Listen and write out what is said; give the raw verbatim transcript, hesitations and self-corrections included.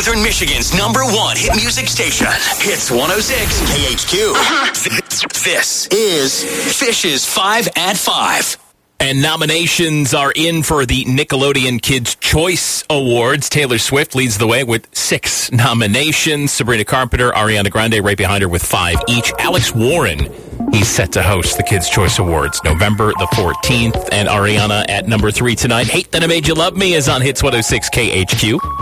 Northern Michigan's number one hit music station. Hits one oh six K H Q. Uh-huh. This is Fish's five at five. And nominations are in for the Nickelodeon Kids' Choice Awards. Taylor Swift leads the way with six nominations. Sabrina Carpenter, Ariana Grande right behind her with five each. Alex Warren, he's set to host the Kids' Choice Awards November the fourteenth. And Ariana at number three tonight. Hate That I Made You Love Me is on Hits one oh six K H Q.